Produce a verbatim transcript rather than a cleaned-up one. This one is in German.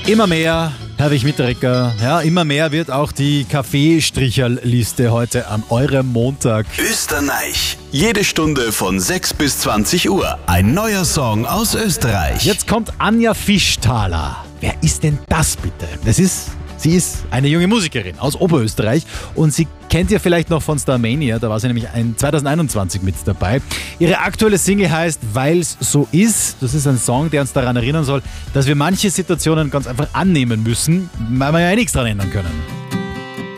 Immer mehr, Herwig Mitterecker, ja, immer mehr wird auch die Kaffeestricherliste heute an eurem Montag. Österreich. Jede Stunde von sechs bis zwanzig Uhr. Ein neuer Song aus Österreich. Jetzt kommt Anja Fischthaler. Wer ist denn das bitte? Das ist, sie ist eine junge Musikerin aus Oberösterreich und sie kennt ihr vielleicht noch von Starmania, da war sie nämlich zwanzig einundzwanzig mit dabei. Ihre aktuelle Single heißt Weil's so ist. Das ist ein Song, der uns daran erinnern soll, dass wir manche Situationen ganz einfach annehmen müssen, weil wir ja eh nichts dran ändern können.